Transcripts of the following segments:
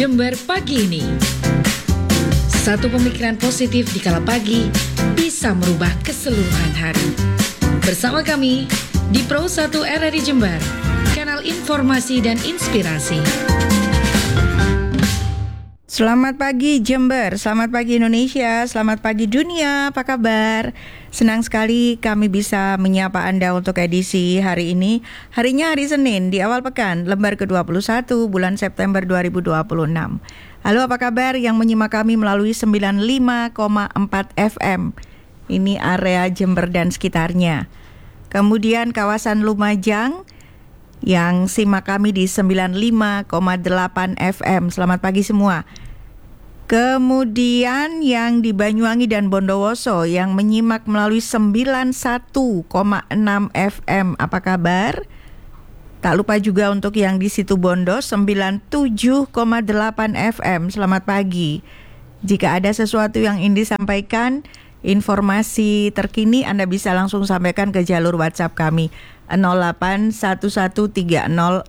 Jember pagi ini. Satu pemikiran positif di kala pagi bisa merubah keseluruhan hari. Bersama kami di Pro 1 RRI Jember, kanal informasi dan inspirasi. Selamat pagi Jember, selamat pagi Indonesia, selamat pagi dunia, apa kabar? Senang sekali kami bisa menyapa Anda untuk edisi hari ini. Harinya hari Senin di awal pekan, lembar ke-21 bulan September 2026. Halo, apa kabar yang menyimak kami melalui 95,4 FM. Ini area Jember dan sekitarnya. Kemudian kawasan Lumajang yang simak kami di 95,8 FM. Selamat pagi semua. Kemudian yang di Banyuwangi dan Bondowoso yang menyimak melalui 91,6 FM. Apa kabar? Tak lupa juga untuk yang di Situbondo 97,8 FM. Selamat pagi. Jika ada sesuatu yang ingin disampaikan, informasi terkini Anda bisa langsung sampaikan ke jalur WhatsApp kami 081130400911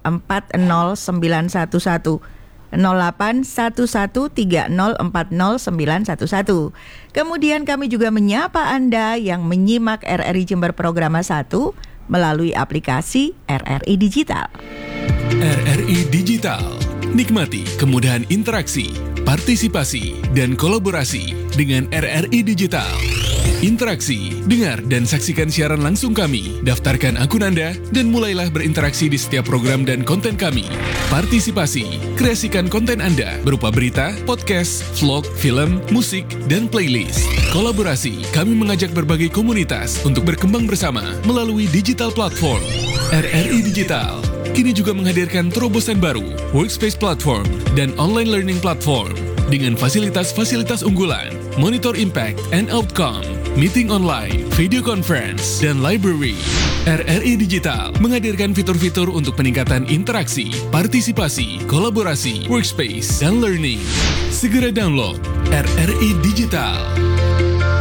081130400911. Kemudian kami juga menyapa Anda yang menyimak RRI Jember Programa 1 melalui aplikasi RRI Digital. RRI Digital. Nikmati kemudahan interaksi, partisipasi, dan kolaborasi dengan RRI Digital. Interaksi, dengar dan saksikan siaran langsung kami, daftarkan akun Anda, dan mulailah berinteraksi di setiap program dan konten kami. Partisipasi, kreasikan konten Anda berupa berita, podcast, vlog, film, musik, dan playlist. Kolaborasi, kami mengajak berbagai komunitas untuk berkembang bersama melalui digital platform. RRI Digital kini juga menghadirkan terobosan baru, workspace platform, dan online learning platform dengan fasilitas-fasilitas unggulan, monitor impact and outcome, meeting online, video conference, dan library. RRI Digital menghadirkan fitur-fitur untuk peningkatan interaksi, partisipasi, kolaborasi, workspace, dan learning. Segera download RRI Digital.